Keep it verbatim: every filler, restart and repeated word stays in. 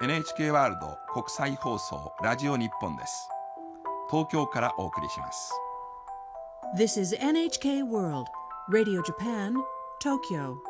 エヌエイチケー ワールド国際放送ラジオ日本です。東京からお送りします。 This is エヌエイチケー World Radio Japan, Tokyo